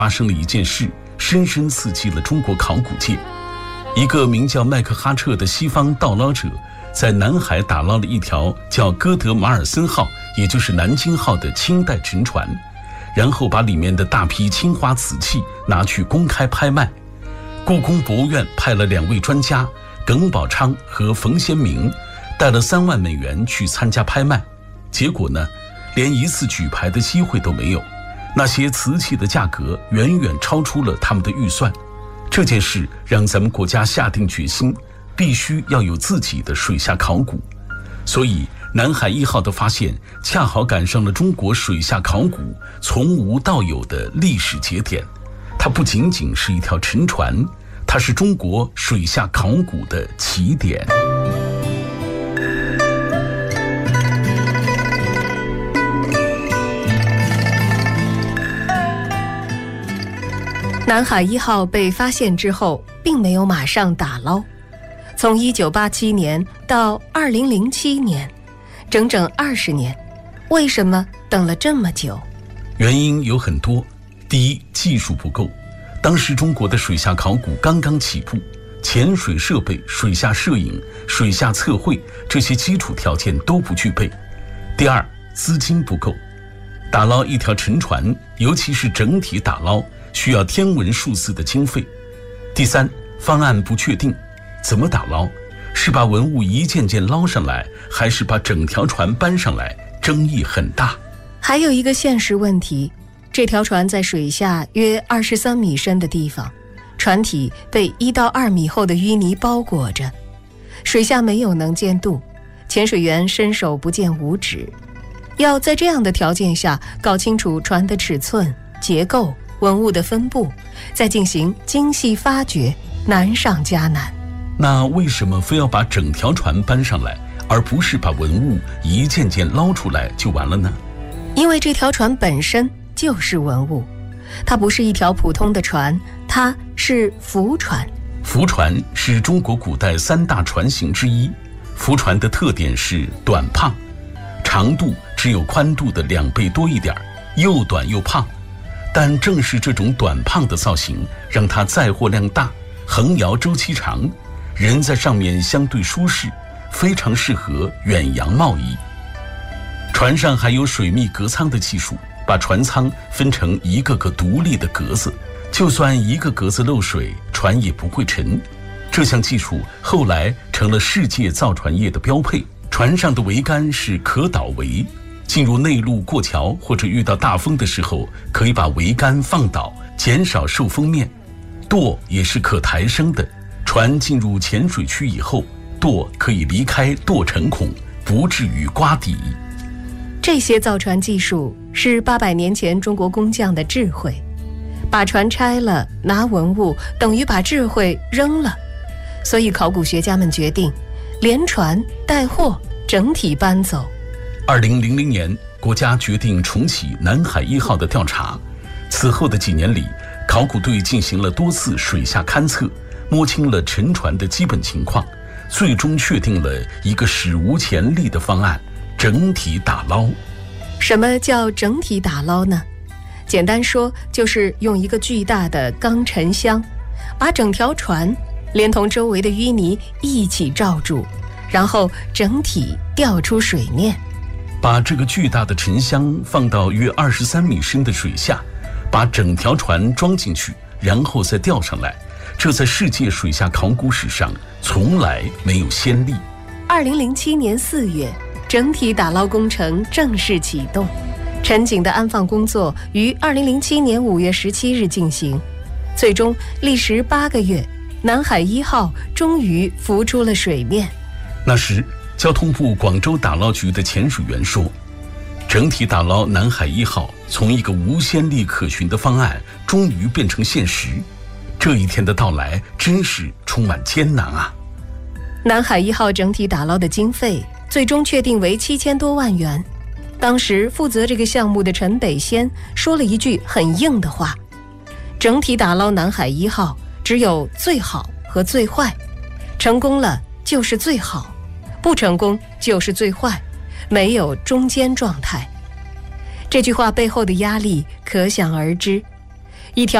发生了一件事，深深刺激了中国考古界。一个名叫麦克哈彻的西方盗捞者，在南海打捞了一条叫哥德马尔森号，也就是南京号的清代沉船，然后把里面的大批青花瓷器拿去公开拍卖。故宫博物院派了2位专家耿宝昌和冯先明，带了3万美元去参加拍卖。结果呢，连一次举牌的机会都没有。那些瓷器的价格远远超出了他们的预算。这件事让咱们国家下定决心，必须要有自己的水下考古。所以南海1号的发现恰好赶上了中国水下考古从无到有的历史节点。它不仅仅是一条沉船，它是中国水下考古的起点。 南海1号被发现之后，并没有马上打捞。从1987年到2007年，整整20年，为什么等了这么久？ 原因有很多。第一，技术不够。当时中国的水下考古刚刚起步，潜水设备、水下摄影、水下测绘这些基础条件都不具备。第二，资金不够。打捞一条沉船，尤其是整体打捞，需要天文数字的经费。第三，方案不确定，怎么打捞？是把文物一件件捞上来，还是把整条船搬上来？争议很大。 还有一个现实问题，这条船在水下约23米深的地方，船体被1到2米厚的淤泥包裹着，水下没有能见度，潜水员伸手不见五指。要在这样的条件下搞清楚船的尺寸、结构、文物的分布，再进行精细发掘，难上加难。 那为什么非要把整条船搬上来，而不是把文物一件件捞出来就完了呢？ 因为这条船本身就是文物，它不是一条普通的船，它是浮船。 浮船是中国古代3大船型之一。浮船的特点是短胖，长度只有宽度的2倍多一点，又短又胖。但正是这种短胖的造型，让它载货量大，横摇周期长，人在上面相对舒适，非常适合远洋贸易。船上还有水密隔舱的技术，把船舱分成一个个独立的格子，就算一个格子漏水，船也不会沉。这项技术后来成了世界造船业的标配。船上的桅杆是可倒桅，进入内陆过桥或者遇到大风的时候，可以把桅杆放倒，减少受风面。舵也是可抬升的，船进入浅水区以后，舵可以离开舵承孔，不至于刮底。 这些造船技术是800年前中国工匠的智慧。把船拆了，拿文物等于把智慧扔了。所以考古学家们决定连船带货整体搬走。 2000年，国家决定重启南海1号的调查。此后的几年里，考古队进行了多次水下勘测，摸清了沉船的基本情况，最终确定了一个史无前例的方案：整体打捞。 什么叫整体打捞呢？简单说，就是用一个巨大的钢沉箱，把整条船连同周围的淤泥一起罩住，然后整体吊出水面。 把这个巨大的沉箱放到约23米深的水下，把整条船装进去，然后再吊上来。这在世界水下考古史上从来没有先例。 2007年4月，整体打捞工程正式启动。沉井的安放工作于2007年5月17日进行，最终历时8个月，南海1号终于浮出了水面。 那时，交通部广州打捞局的潜水员说，整体打捞南海1号从一个无先例可循的方案，终于变成现实。这一天的到来，真是充满艰难啊！ 南海1号整体打捞的经费最终确定为7000多万元。当时负责这个项目的陈北先说了一句很硬的话：整体打捞南海1号只有最好和最坏，成功了就是最好，不成功就是最坏，没有中间状态。这句话背后的压力可想而知。 一条